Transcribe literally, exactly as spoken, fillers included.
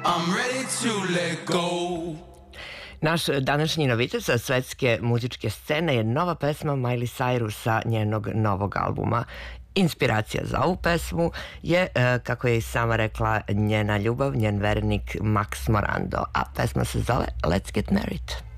I'm ready to let go. Naš današnji novitet sa svetske muzičke scene je nova pesma Miley Cyrus sa njenog novog albuma. Inspiracija za ovu pesmu je, kako je i sama rekla, njena ljubav, njen verenik Max Morando, a pesma se zove Let's Get Married.